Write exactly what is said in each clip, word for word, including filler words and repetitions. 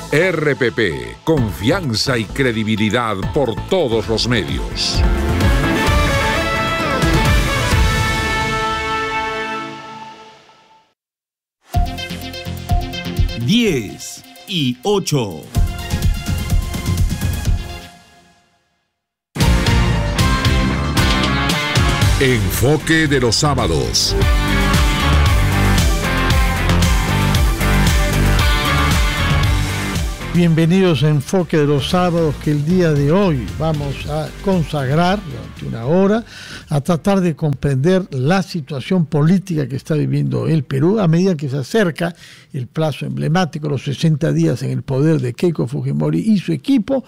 R P P, confianza y credibilidad por todos los medios. Diez y ocho. Enfoque de los sábados. Bienvenidos a Enfoque de los Sábados, que el día de hoy vamos a consagrar durante una hora a tratar de comprender la situación política que está viviendo el Perú a medida que se acerca el plazo emblemático, los sesenta días en el poder de Keiko Fujimori y su equipo,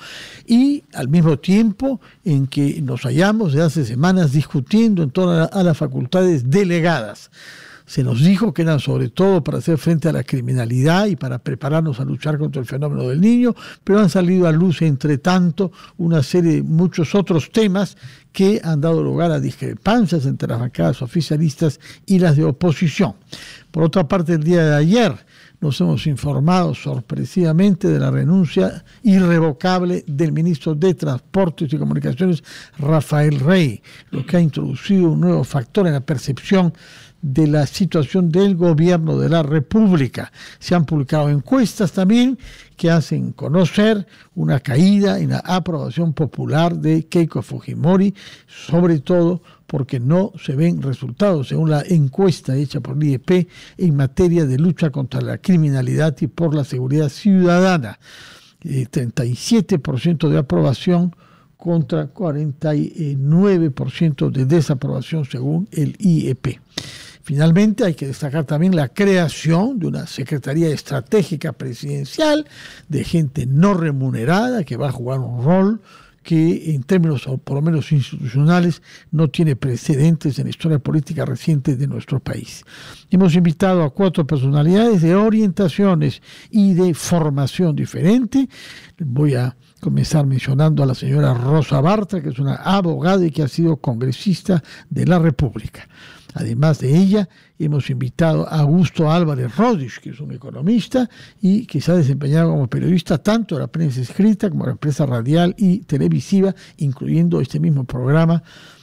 y al mismo tiempo en que nos hallamos de hace semanas discutiendo en torno a las facultades delegadas. Se nos dijo que eran sobre todo para hacer frente a la criminalidad y para prepararnos a luchar contra el fenómeno del niño, pero han salido a luz, entre tanto, una serie de muchos otros temas que han dado lugar a discrepancias entre las bancadas oficialistas y las de oposición. Por otra parte, el día de ayer nos hemos informado sorpresivamente de la renuncia irrevocable del ministro de Transportes y Comunicaciones, Rafael Rey, lo que ha introducido un nuevo factor en la percepción de la situación del gobierno de la República. Se han publicado encuestas también que hacen conocer una caída en la aprobación popular de Keiko Fujimori, sobre todo porque no se ven resultados, según la encuesta hecha por el I E P en materia de lucha contra la criminalidad y por la seguridad ciudadana. Eh, treinta y siete por ciento de aprobación contra cuarenta y nueve por ciento de desaprobación, según el I E P. Finalmente, hay que destacar también la creación de una Secretaría Estratégica Presidencial de gente no remunerada que va a jugar un rol que en términos, o por lo menos institucionales, no tiene precedentes en la historia política reciente de nuestro país. Hemos invitado a cuatro personalidades de orientaciones y de formación diferente. Voy a comenzar mencionando a la señora Rosa Bartra, que es una abogada y que ha sido congresista de la República. Además de ella, hemos invitado a Augusto Álvarez Rodríguez, que es un economista y que se ha desempeñado como periodista tanto en la prensa escrita como en la prensa radial y televisiva, incluyendo este mismo programa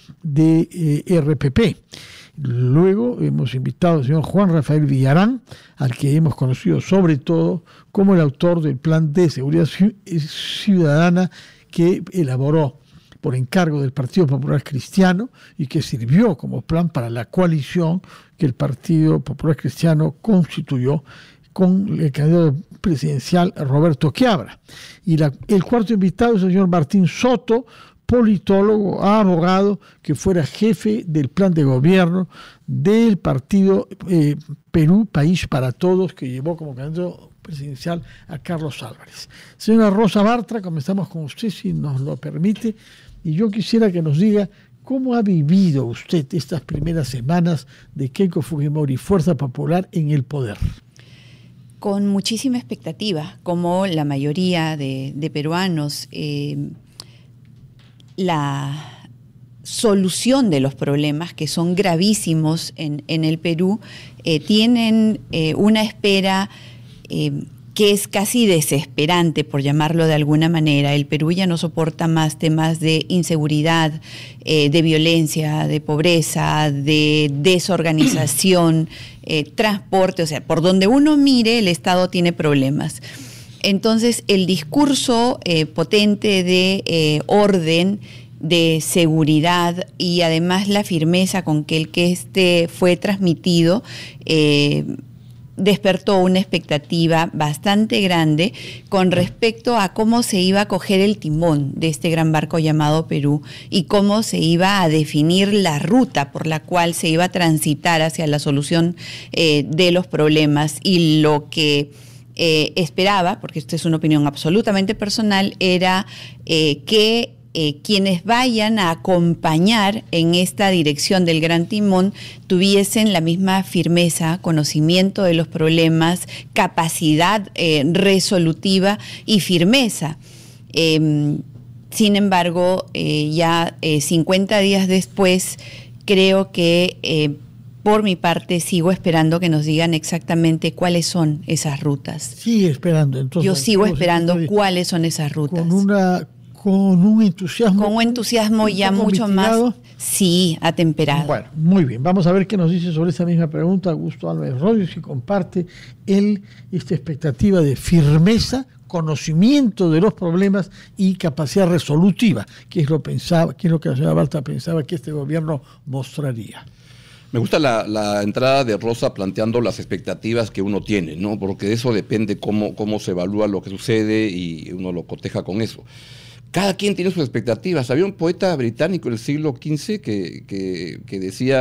de eh, R P P. Luego hemos invitado al señor Juan Rafael Villarán, al que hemos conocido sobre todo como el autor del Plan de Seguridad Ciudadana que elaboró por encargo del Partido Popular Cristiano y que sirvió como plan para la coalición que el Partido Popular Cristiano constituyó con el candidato presidencial Roberto Quiabra. Y la, el cuarto invitado es el señor Martín Soto, politólogo, abogado, que fuera jefe del plan de gobierno del partido eh, Perú, País para Todos, que llevó como candidato presidencial a Carlos Álvarez. Señora Rosa Bartra, comenzamos con usted, si nos lo permite, y yo quisiera que nos diga cómo ha vivido usted estas primeras semanas de Keiko Fujimori, Fuerza Popular, en el poder. Con muchísima expectativa, como la mayoría de, de peruanos. Eh, la solución de los problemas, que son gravísimos en, en el Perú, eh, tienen eh, una espera eh, que es casi desesperante, por llamarlo de alguna manera. El Perú ya no soporta más temas de inseguridad, eh, de violencia, de pobreza, de desorganización, eh, transporte, o sea, por donde uno mire, el Estado tiene problemas. Entonces, el discurso eh, potente de eh, orden, de seguridad y además la firmeza con que el que este fue transmitido eh, despertó una expectativa bastante grande con respecto a cómo se iba a coger el timón de este gran barco llamado Perú y cómo se iba a definir la ruta por la cual se iba a transitar hacia la solución eh, de los problemas. Y lo que eh, esperaba, porque esta es una opinión absolutamente personal, era eh, que Eh, quienes vayan a acompañar en esta dirección del gran timón tuviesen la misma firmeza, conocimiento de los problemas, capacidad eh, resolutiva y firmeza. Eh, sin embargo, eh, ya eh, cincuenta días después, creo que eh, por mi parte, sigo esperando que nos digan exactamente cuáles son esas rutas. Sigue esperando. Entonces, Yo sigo esperando cuáles son esas rutas. Con una con un entusiasmo. Con un entusiasmo un ya mucho mitigado. Más, sí, atemperado. Bueno, muy bien. Vamos a ver qué nos dice sobre esa misma pregunta Augusto Álvarez Royo, si comparte él esta expectativa de firmeza, conocimiento de los problemas y capacidad resolutiva, que es lo pensaba, que es lo que la señora Balta pensaba que este gobierno mostraría. Me gusta la, la entrada de Rosa planteando las expectativas que uno tiene, ¿no? Porque de eso depende cómo, cómo se evalúa lo que sucede y uno lo coteja con eso. Cada quien tiene sus expectativas. Había un poeta británico del siglo quince que, que, que decía